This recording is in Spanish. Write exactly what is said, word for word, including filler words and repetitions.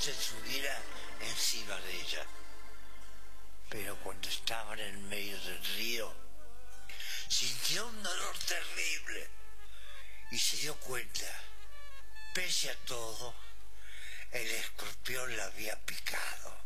se subiera encima de ella. Pero cuando estaban en medio del río, sintió un dolor terrible y se dio cuenta. Pese a todo, el escorpión la había picado.